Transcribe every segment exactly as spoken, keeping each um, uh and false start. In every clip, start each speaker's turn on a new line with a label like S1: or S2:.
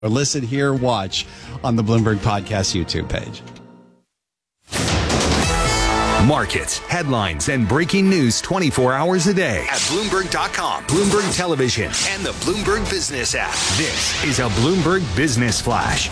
S1: Or listen, hear, watch on the Bloomberg Podcast YouTube page.
S2: Markets, headlines, and breaking news twenty-four hours a day at Bloomberg dot com, Bloomberg Television, and the Bloomberg Business app. This is a Bloomberg Business Flash.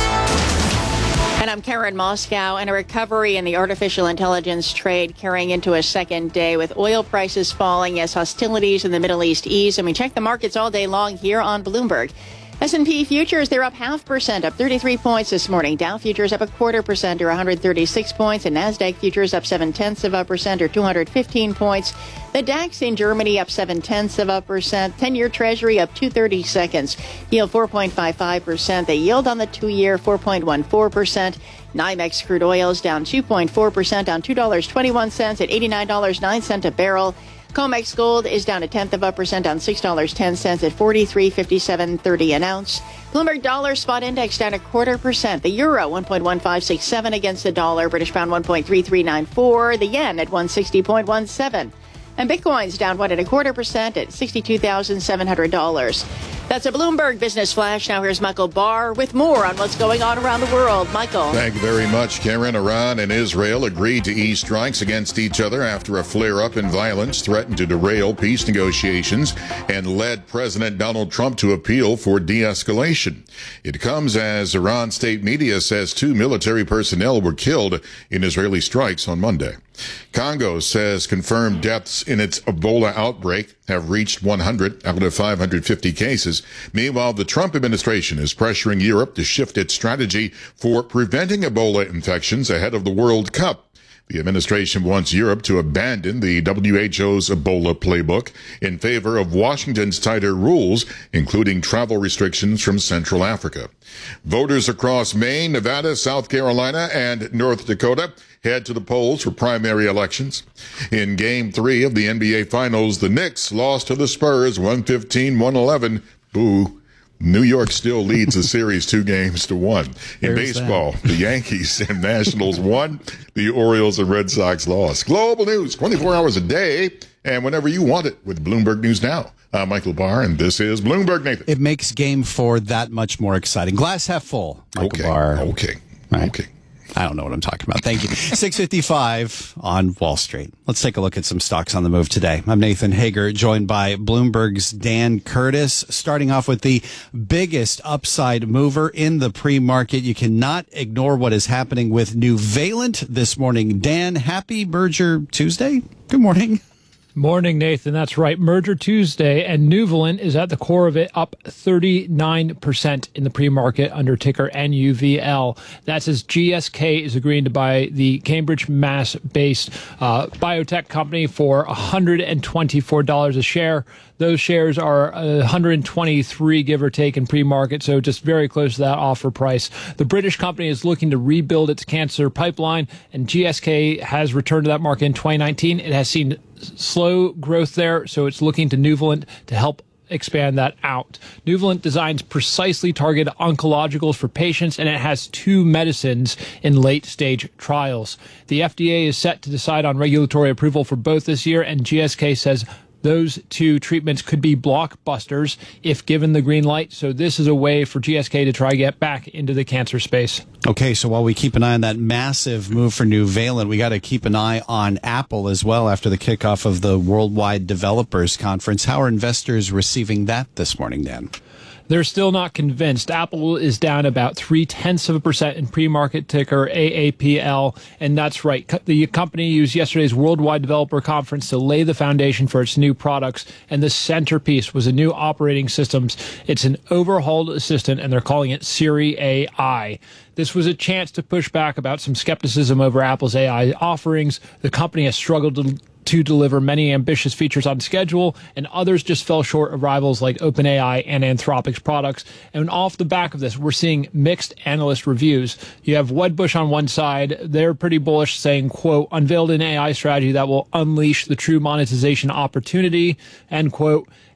S3: And I'm Karen Moscow, and a recovery in the artificial intelligence trade carrying into a second day with oil prices falling as hostilities in the Middle East ease. And we check the markets all day long here on Bloomberg. S and P futures, they're up half percent, up thirty-three points this morning. Dow futures up a quarter percent, or one hundred thirty-six points. And NASDAQ futures up seven-tenths of a percent, or two hundred fifteen points. The DAX in Germany up seven-tenths of a percent. ten-year Treasury up two thirty-seconds. Yield four point five five percent. The yield on the two-year four point one four percent. NYMEX crude oils down two point four percent, down two dollars and twenty-one cents at eighty-nine dollars and nine cents a barrel. COMEX gold is down a tenth of a percent, down six dollars and ten cents at forty-three fifty-seven thirty an ounce. Bloomberg dollar spot index down a quarter percent. The euro one point one five six seven against the dollar. British pound one point three three nine four. The yen at one sixty point one seven. And Bitcoin's down one and a quarter percent at sixty-two thousand seven hundred dollars. That's a Bloomberg Business Flash. Now here's Michael Barr with more on what's going on around the world. Michael.
S4: Thank you very much, Karen. Iran and Israel agreed to ease strikes against each other after a flare-up in violence threatened to derail peace negotiations and led President Donald Trump to appeal for de-escalation. It comes as Iran state media says two military personnel were killed in Israeli strikes on Monday. Congo says confirmed deaths in its Ebola outbreak have reached one hundred out of five hundred fifty cases. Meanwhile, the Trump administration is pressuring Europe to shift its strategy for preventing Ebola infections ahead of the World Cup. The administration wants Europe to abandon the W H O's Ebola playbook in favor of Washington's tighter rules, including travel restrictions from Central Africa. Voters across Maine, Nevada, South Carolina, and North Dakota head to the polls for primary elections. In Game three of the N B A Finals, the Knicks lost to the Spurs one fifteen to one eleven. Boo. New York still leads the series two games to one. In
S1: There's
S4: baseball,
S1: that.
S4: the Yankees and Nationals won. The Orioles and Red Sox lost. Global news, twenty-four hours a day, and whenever you want it with Bloomberg News Now. I'm Michael Barr, and this is Bloomberg, Nathan.
S1: It makes game four that much more exciting. Glass half full. Michael
S4: Okay,
S1: Barr.
S4: okay,
S1: Right.
S4: okay.
S1: I don't know what I'm talking about. Thank you. six fifty-five on Wall Street. Let's take a look at some stocks on the move today. I'm Nathan Hager, joined by Bloomberg's Dan Curtis. Starting off with the biggest upside mover in the pre-market. You cannot ignore what is happening with Nuvalent this morning. Dan, happy Merger Tuesday. Good morning.
S5: Morning, Nathan. That's right. Merger Tuesday, and Nuvalent is at the core of it, up thirty-nine percent in the pre-market under ticker N U V L. That's as G S K is agreeing to buy the Cambridge, Mass-based uh, biotech company for one hundred twenty-four dollars a share. Those shares are one hundred twenty-three, give or take, in pre-market, so just very close to that offer price. The British company is looking to rebuild its cancer pipeline, and G S K has returned to that market in twenty nineteen. It has seen slow growth there, so it's looking to Nuvalent to help expand that out. Nuvalent designs precisely targeted oncologicals for patients, and it has two medicines in late-stage trials. The F D A is set to decide on regulatory approval for both this year, and G S K says those two treatments could be blockbusters if given the green light. So this is a way for G S K to try to get back into the cancer space.
S1: Okay, so while we keep an eye on that massive move for Nuvalent, we got to keep an eye on Apple as well after the kickoff of the Worldwide Developers Conference. How are investors receiving that this morning, Dan?
S5: They're still not convinced. Apple is down about three-tenths of a percent in pre-market ticker A A P L, and that's right. The company used yesterday's Worldwide Developer Conference to lay the foundation for its new products, and the centerpiece was a new operating system. It's an overhauled assistant, and they're calling it Siri A I. This was a chance to push back about some skepticism over Apple's A I offerings. The company has struggled to to deliver many ambitious features on schedule, and others just fell short of rivals like OpenAI and Anthropic's products. And off the back of this, we're seeing mixed analyst reviews. You have Wedbush on one side. They're pretty bullish, saying, quote, unveiled an A I strategy that will unleash the true monetization opportunity, end quote.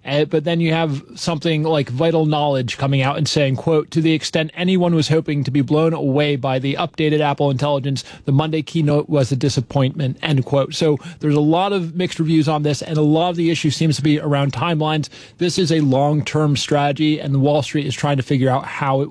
S5: Uh, but then you have something like Vital Knowledge coming out and saying, quote, to the extent anyone was hoping to be blown away by the updated Apple Intelligence, the Monday keynote was a disappointment, end quote. So there's a lot of mixed reviews on this, and a lot of the issue seems to be around timelines. This is a long-term strategy, and Wall Street is trying to figure out how it